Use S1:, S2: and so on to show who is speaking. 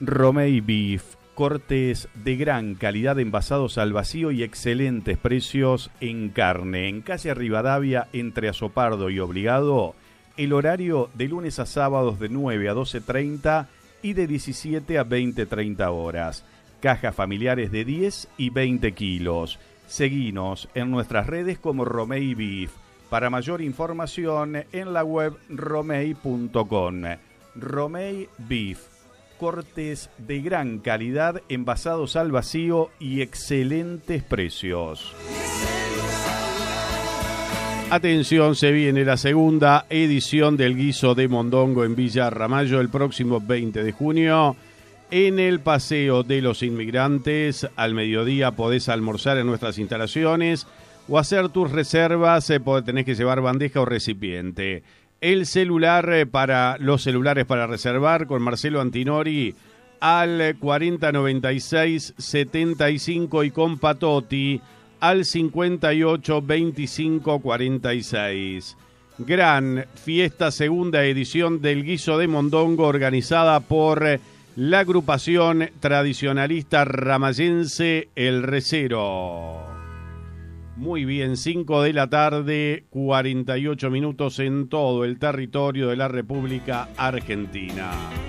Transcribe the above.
S1: Romei Beef, cortes de gran calidad envasados al vacío y excelentes precios en carne. En calle Rivadavia, entre Azopardo y Obligado, el horario de lunes a sábados de 9 a 12:30 y de 17 a 20:30 horas. Cajas familiares de 10 y 20 kilos. Seguinos en nuestras redes como Romei Beef. Para mayor información en la web romei.com. Romei Beef, cortes de gran calidad envasados al vacío y excelentes precios. Atención, se viene la segunda edición del guiso de mondongo en Villa Ramallo el próximo 20 de junio. En el Paseo de los Inmigrantes, al mediodía podés almorzar en nuestras instalaciones o hacer tus reservas, tenés que llevar bandeja o recipiente. El celular los celulares para reservar con Marcelo Antinori al 4096-75 y con Patotti al 582546. Gran fiesta, segunda edición del guiso de mondongo organizada por la agrupación tradicionalista ramayense El Recero. Muy bien, 5 de la tarde, 48 minutos en todo el territorio de la República Argentina.